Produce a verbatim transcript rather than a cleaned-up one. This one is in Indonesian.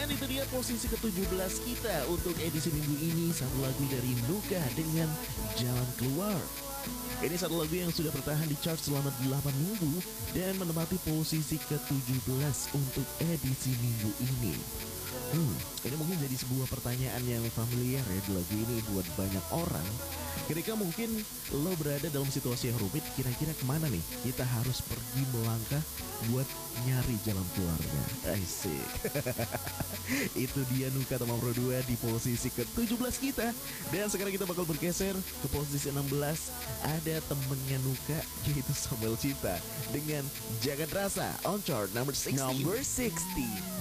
Dan itu dia posisi ke tujuh belas kita untuk edisi minggu ini. Satu lagu dari Nuka dengan Jalan Keluar. Ini satu lagu yang sudah bertahan di chart selama delapan minggu dan menempati posisi ke tujuh belas untuk edisi minggu ini. Hmm, ini mungkin jadi sebuah pertanyaan yang familiar ya di lagu ini buat banyak orang. Ketika mungkin lo berada dalam situasi yang rumit, kira-kira kemana nih kita harus pergi melangkah buat nyari jalan keluarnya. Asik. Itu dia Nuka Tamam Pro dua di posisi ke tujuh belas kita. Dan sekarang kita bakal bergeser ke posisi enam belas. Ada temennya Nuka, yaitu Samuel Cinta dengan Jangan Rasa on chart number enam puluh. Number enam puluh.